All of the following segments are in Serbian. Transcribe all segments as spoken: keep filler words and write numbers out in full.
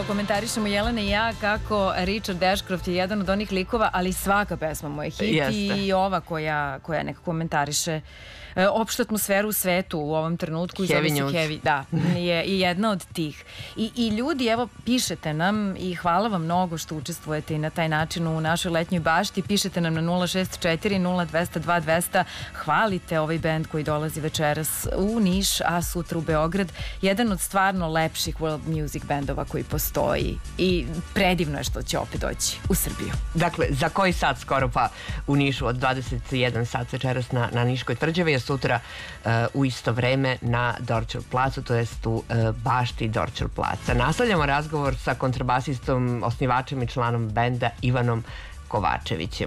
upravo komentarišemo Jelena i ja kako Richard Ashcroft je jedan od onih likova, ali svaka pesma mu je hit. Jeste. I ova koja, koja nekako komentariše e, opštu atmosferu u svetu u ovom trenutku. Heavy News. Heavy, da, je i jedna od tih. I, I ljudi, evo, pišete nam i hvala vam mnogo što učestvujete i na taj način u našoj letnjoj bašti. Pišete nam na nula šest četiri nula dva nula dva dva nula nula. Hvalite ovaj bend koji dolazi večeras u Niš, a sutra u Beograd. Jedan od stvarno lepših world music bendova koji postoji i predivno je što će opet doći u Srbiju. Dakle, za koji sat skoro pa u Nišu od dvadeset jedan sat večeras na, na Niškoj tvrđavi, a sutra uh, u isto vreme na Dorćol placu, to jest u uh, bašti Dorćol placa. Nastavljamo razgovor sa kontrabasistom, osnivačem i članom benda Ivanom Kovačevićem.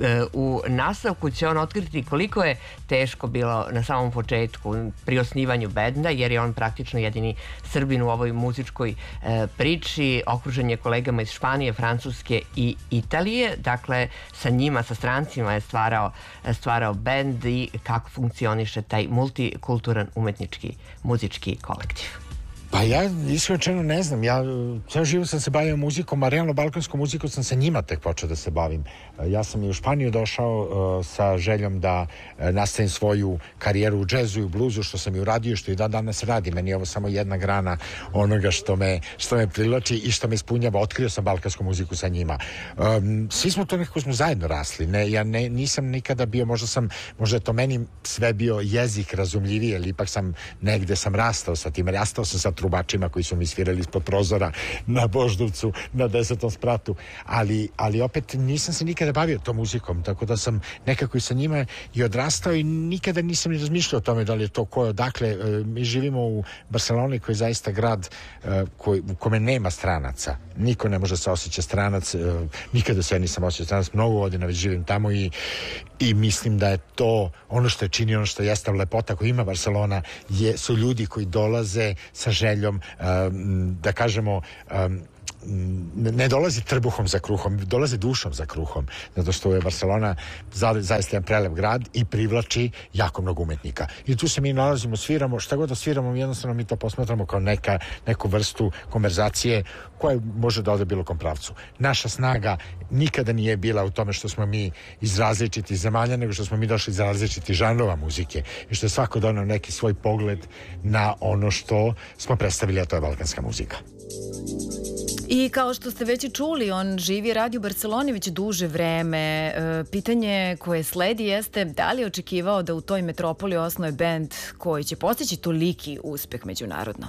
U nastavku će on otkriti koliko je teško bilo na samom početku pri osnivanju benda, jer je on praktično jedini Srbin u ovoj muzičkoj e, priči, okružen je kolegama iz Španije, Francuske i Italije. Dakle, sa njima, sa strancima je stvarao, stvarao bend i kako funkcioniše taj multikulturan umetnički muzički kolektiv. Pa ja iskreno ne znam, ja ceo život sam se bavio muzikom, a realno balkanskom muzikom sam se njima tek počeo da se bavim. Ja sam i u Španiju došao uh, sa željom da uh, nastavim svoju karijeru u džezu i u bluzu, što sam i uradio, što i dan danas radi. Meni je ovo samo jedna grana onoga što me, što me privlači i što me ispunjava. Otkrio sam balkansku muziku sa njima. Um, svi smo to nekako smo zajedno rasli. Ne, ja ne, nisam nikada bio, možda sam, možda je to meni sve bio jezik razumljiviji, ali ipak sam negde sam rastao sa tim. Rastao sam sa trubačima koji su mi svirali ispod prozora na Voždovcu, na desetom spratu, ali, ali opet nisam se nikada bavio tom muzikom, tako da sam nekako i sa njima i odrastao i nikada nisam ni razmišljao o tome da li je to ko je odakle. Mi živimo u Barceloni koji je zaista grad koji, u kome nema stranaca. Niko ne može se osjećati stranac, nikada se ja nisam osjećao stranac, mnogo godina već živim tamo i, i mislim da je to ono što je čini, ono što jeste lepota koju ima Barcelona, je, su ljudi koji dolaze sa željom, um, da kažemo, um, ne dolazi trbuhom za kruhom, dolazi dušom za kruhom, zato što je Barcelona za, zaista jedan prelep grad i privlači jako mnogo umetnika. I tu se mi nalazimo, sviramo, šta god da sviramo, jednostavno mi to posmatramo kao neka, neku vrstu konverzacije koja može da ode bilo kom pravcu. Naša snaga nikada nije bila u tome što smo mi iz različitih zemalja, nego što smo mi došli iz različitih žanrova muzike i što je svako donao neki svoj pogled na ono što smo predstavili, a to je balkanska muzika. I kao što ste već i čuli, on živi i radi u Barceloni već duže vreme. E, pitanje koje sledi jeste da li je očekivao da u toj metropoli osnuje bend koji će postići toliki uspeh međunarodno?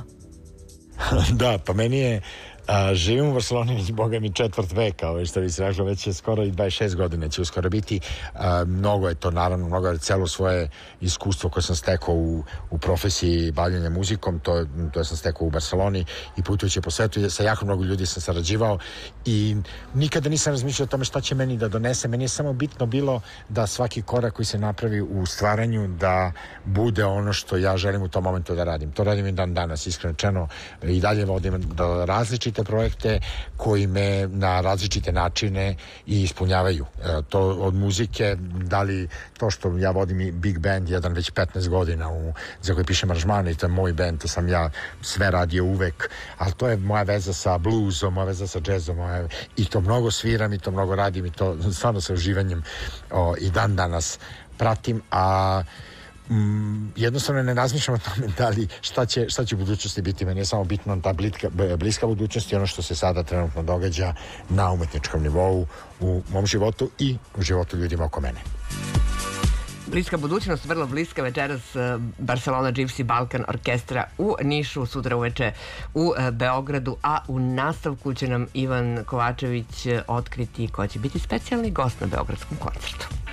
Da, pa meni je A, živim u Barceloni već, boga mi, četvrt veka, ovo što bi se reklo, već je skoro i dvadeset šest godina će uskoro biti. A, mnogo je to, naravno, mnogo je celo svoje iskustvo koje sam stekao u, u profesiji bavljanja muzikom, to, to sam stekao u Barceloni i putujući po svetu, sa jako mnogo ljudi sam sarađivao i nikada nisam razmišljao o tome šta će meni da donese. Meni je samo bitno bilo da svaki korak koji se napravi u stvaranju da bude ono što ja želim u tom momentu da radim. To radim i dan danas, iskreno rečeno, i dalje vodim do različitih projekte koji me na različite načine i ispunjavaju. E, to od muzike, da li to što ja vodim i big band jedan već petnaest godina u, za koji pišem aranžmane i to je moj band, to sam ja sve radio uvek, ali to je moja veza sa bluesom, moja veza sa jazzom, moja, i to mnogo sviram i to mnogo radim i to stvarno sa uživanjem o, i dan danas pratim, a Mm, jednostavno ne razmišljam o tome da li šta će, šta će u budućnosti biti. Meni je samo bitno ta bliska, bliska budućnost i ono što se sada trenutno događa na umetničkom nivou u mom životu i u životu ljudima oko mene. Bliska budućnost, vrlo bliska večeras Barcelona Gypsy Balkan orkestra u Nišu, sutra uveče u Beogradu, a u nastavku će nam Ivan Kovačević otkriti ko će biti specijalni gost na beogradskom koncertu.